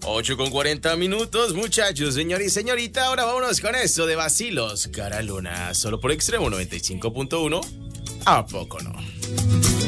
8:40, muchachos, señor y señorita. Ahora vámonos con esto de Vacilos, Cara Luna, solo por Extremo 95.1. ¿A poco no?